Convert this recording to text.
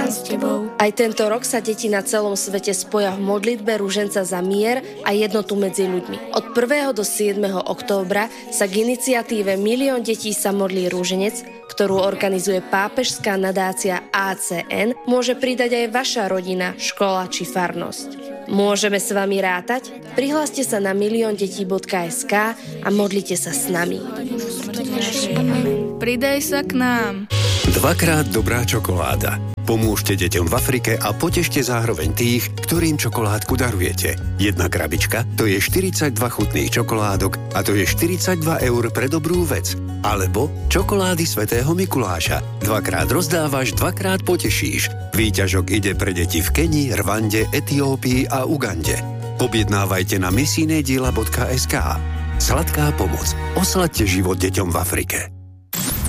Pán s tebou. Aj tento rok sa deti na celom svete spoja v modlitbe rúženca za mier a jednotu medzi ľuďmi. Od 1. do 7. októbra sa k iniciatíve Milión detí sa modlí rúženec, ktorú organizuje pápežská nadácia ACN, môže pridať aj vaša rodina, škola či farnosť. Môžeme s vami rátať? Prihláste sa na miliondetí.sk a modlite sa s nami. Pridaj sa k nám. Dvakrát dobrá čokoláda. Pomôžte deťom v Afrike a potešte zároveň tých, ktorým čokoládku darujete. Jedna krabička, to je 42 chutných čokoládok a to je 42 € pre dobrú vec. Alebo čokolády svätého Mikuláša. Dvakrát rozdávaš, dvakrát potešíš. Výťažok ide pre deti v Kenii, Rwande, Etiópii a Ugande. Objednávajte na misijnediela.sk. Sladká pomoc. Osladte život deťom v Afrike.